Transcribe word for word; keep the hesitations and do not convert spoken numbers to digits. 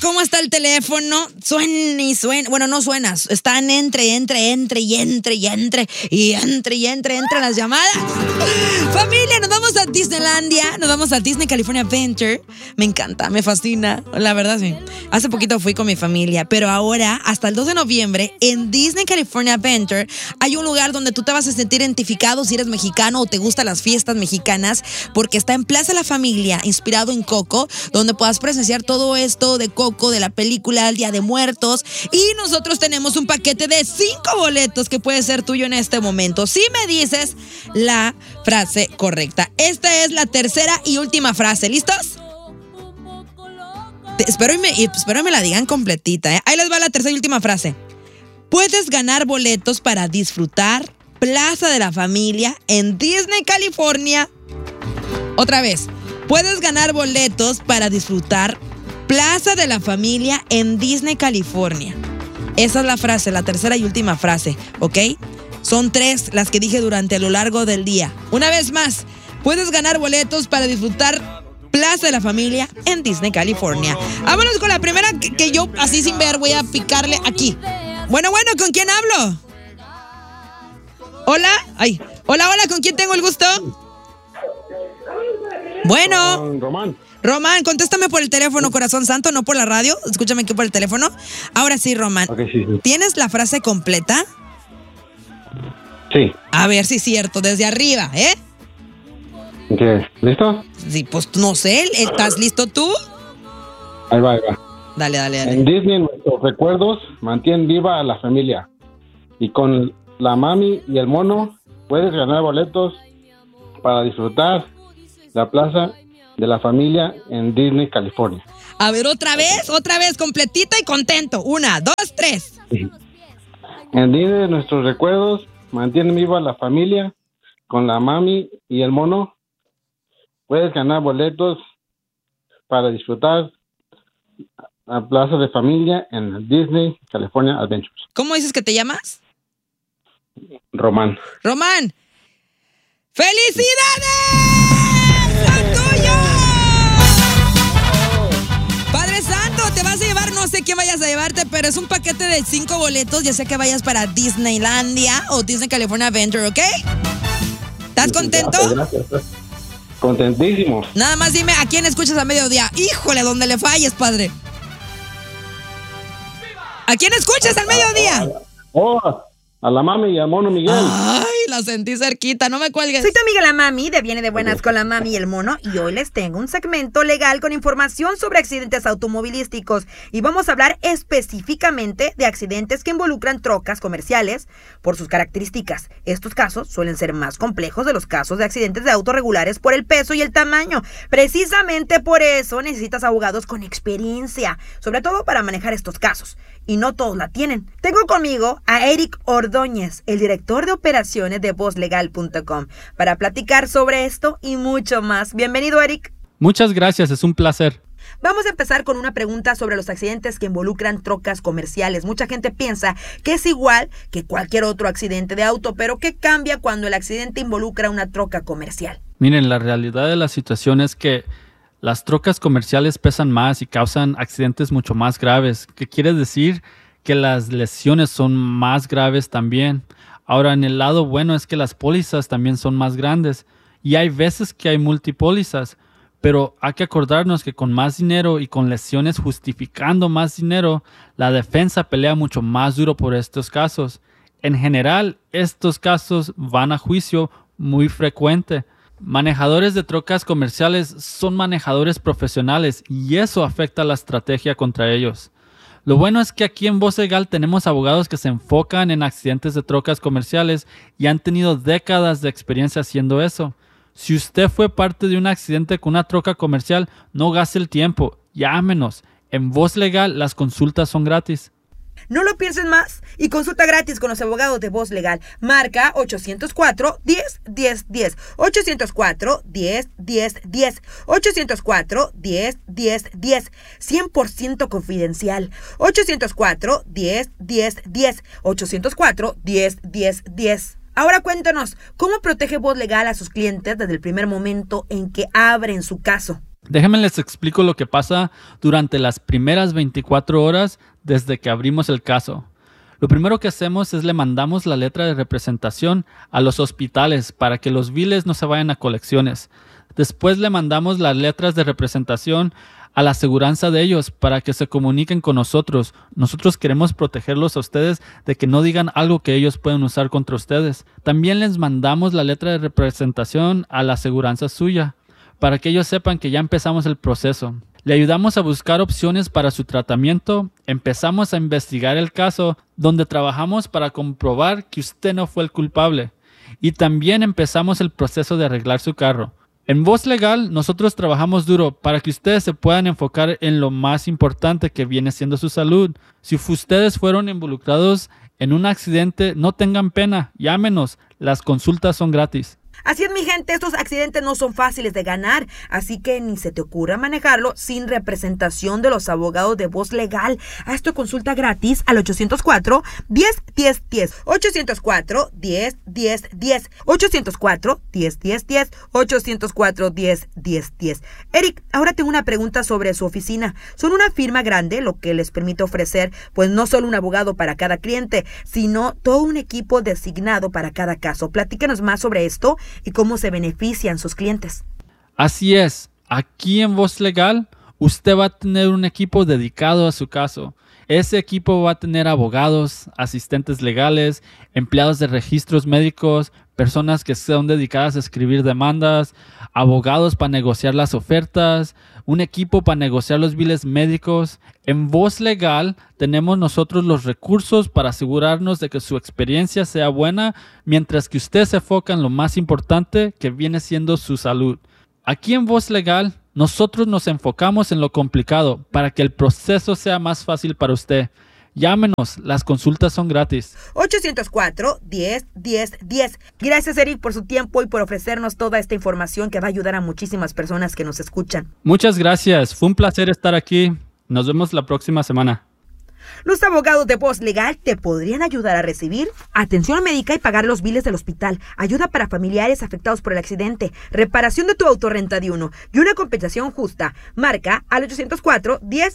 cómo está el teléfono. Suena y suena. Bueno, no suena. Están entre, entre, entre y entre y entre y entre y entre, entre las llamadas. Familia, nos vamos a Disneylandia. Nos vamos a Disney California Adventure. Me encanta, me fascina. La verdad, sí. Hace poquito fui con mi familia, pero ahora, hasta el dos de noviembre, en Disney California Adventure, hay un lugar donde tú te vas a sentir identificado si eres mexicano o te gustan las fiestas mexicanas, porque está en Plaza La Familia, inspirado en Coco, donde puedas presenciar todo esto de Coco, de la película El Día de Muertos. Y nosotros tenemos un paquete de cinco boletos que puede ser tuyo en este momento, si me dices la frase correcta. Esta es la tercera y última frase. ¿Listos? Te, espero, y me, y espero y me la digan completita, ¿eh? Ahí les va la tercera y última frase. Puedes ganar boletos para disfrutar Plaza de la Familia en Disney California. Otra vez. Puedes ganar boletos para disfrutar Plaza de la Familia en Disney California. Esa es la frase, la tercera y última frase, ¿ok? Son tres las que dije durante a lo largo del día. Una vez más, puedes ganar boletos para disfrutar Plaza de la Familia en Disney California. Vámonos con la primera que, que yo, así sin ver, voy a picarle aquí. Bueno, bueno, ¿con quién hablo? Hola, ay, hola, hola, ¿con quién tengo el gusto? Bueno. Román. Román, contéstame por el teléfono, corazón santo, no por la radio. Escúchame aquí por el teléfono. Ahora sí, Román. Okay, sí, sí. ¿Tienes la frase completa? Sí. A ver si es cierto, desde arriba, ¿eh? ¿Qué? ¿Listo? Sí, pues no sé, ¿estás listo tú? Ahí va, ahí va. Dale, dale, dale. En Disney nuestros recuerdos mantienen viva a la familia. Y con la mami y el mono puedes ganar boletos para disfrutar la Plaza de la Familia en Disney, California. A ver, otra vez, otra vez, completito y contento. Una, dos, tres. En Disney nuestros recuerdos mantienen viva a la familia. Con la mami y el mono puedes ganar boletos para disfrutar la Plaza de Familia en Disney, California Adventures. ¿Cómo dices que te llamas? Román. Román. ¡Felicidades! ¡Son tuyos! Padre Santo, te vas a llevar, no sé qué vayas a llevarte, pero es un paquete de cinco boletos, ya sea que vayas para Disneylandia o Disney California Adventure, ¿ok? ¿Estás contento? Gracias, gracias. Contentísimo. Nada más dime a quién escuchas a mediodía. Híjole, donde le falles, padre. ¿A quién escuchas al mediodía? Oh, a la mami y al mono Miguel. Ay, la sentí cerquita, no me cuelgues. Soy tu amiga la mami de Viene de Buenas con la Mami y el Mono, y hoy les tengo un segmento legal con información sobre accidentes automovilísticos, y vamos a hablar específicamente de accidentes que involucran trocas comerciales por sus características. Estos casos suelen ser más complejos de los casos de accidentes de autos regulares por el peso y el tamaño. Precisamente por eso necesitas abogados con experiencia, sobre todo para manejar estos casos, y no todos la tienen. Tengo conmigo a Eric Ordóñez, el director de operaciones de voz legal punto com, para platicar sobre esto y mucho más. Bienvenido, Eric. Muchas gracias, es un placer. Vamos a empezar con una pregunta sobre los accidentes que involucran trocas comerciales. Mucha gente piensa que es igual que cualquier otro accidente de auto, pero ¿qué cambia cuando el accidente involucra una troca comercial? Miren, la realidad de la situación es que las trocas comerciales pesan más y causan accidentes mucho más graves, que quiere decir que las lesiones son más graves también. Ahora, en el lado bueno es que las pólizas también son más grandes y hay veces que hay multipólizas, pero hay que acordarnos que con más dinero y con lesiones justificando más dinero, la defensa pelea mucho más duro por estos casos. En general, estos casos van a juicio muy frecuente. Manejadores de trocas comerciales son manejadores profesionales y eso afecta la estrategia contra ellos. Lo bueno es que aquí en Voz Legal tenemos abogados que se enfocan en accidentes de trocas comerciales y han tenido décadas de experiencia haciendo eso. Si usted fue parte de un accidente con una troca comercial, no gaste el tiempo, llámenos. En Voz Legal las consultas son gratis. No lo pienses más y consulta gratis con los abogados de Voz Legal. Marca ochocientos cuatro, diez, diez, diez. ochocientos cuatro, diez, diez, diez. ochocientos cuatro, diez, diez, diez. cien por ciento confidencial. ochocientos cuatro, diez, diez, diez. ochocientos cuatro, diez, diez, diez. Ahora cuéntanos, ¿cómo protege Voz Legal a sus clientes desde el primer momento en que abren su caso? Déjenme les explico lo que pasa durante las primeras veinticuatro horas desde que abrimos el caso. Lo primero que hacemos es le mandamos la letra de representación a los hospitales para que los biles no se vayan a colecciones. Después le mandamos las letras de representación a la aseguranza de ellos para que se comuniquen con nosotros. Nosotros queremos protegerlos a ustedes de que no digan algo que ellos pueden usar contra ustedes. También les mandamos la letra de representación a la aseguranza suya para que ellos sepan que ya empezamos el proceso. Le ayudamos a buscar opciones para su tratamiento. Empezamos a investigar el caso, donde trabajamos para comprobar que usted no fue el culpable. Y también empezamos el proceso de arreglar su carro. En Voz Legal, nosotros trabajamos duro para que ustedes se puedan enfocar en lo más importante que viene siendo su salud. Si ustedes fueron involucrados en un accidente, no tengan pena, llámenos. Las consultas son gratis. Así es, mi gente, estos accidentes no son fáciles de ganar, así que ni se te ocurra manejarlo sin representación de los abogados de Voz Legal. Haz tu consulta gratis al ochocientos cuatro, diez, diez, diez, ochocientos cuatro, diez, diez, diez, ochocientos cuatro, diez, diez, diez, ochocientos cuatro, diez, diez, diez. Eric, ahora tengo una pregunta sobre su oficina. Son una firma grande, lo que les permite ofrecer, pues no solo un abogado para cada cliente, sino todo un equipo designado para cada caso. Platícanos más sobre esto y cómo se benefician sus clientes. Así es, aquí en Voz Legal, usted va a tener un equipo dedicado a su caso. Ese equipo va a tener abogados, asistentes legales, empleados de registros médicos, personas que son dedicadas a escribir demandas, abogados para negociar las ofertas, un equipo para negociar los biles médicos. En Voz Legal tenemos nosotros los recursos para asegurarnos de que su experiencia sea buena, mientras que usted se enfoca en lo más importante, que viene siendo su salud. Aquí en Voz Legal, nosotros nos enfocamos en lo complicado para que el proceso sea más fácil para usted. Llámenos, las consultas son gratis. ochocientos cuatro, diez, diez, diez. Gracias, Eric, por su tiempo y por ofrecernos toda esta información que va a ayudar a muchísimas personas que nos escuchan. Muchas gracias, fue un placer estar aquí. Nos vemos la próxima semana. Los abogados de Voz Legal te podrían ayudar a recibir atención médica y pagar los biles del hospital, ayuda para familiares afectados por el accidente, reparación de tu autorrenta de uno y una compensación justa. Marca al ochocientos cuatro, diez,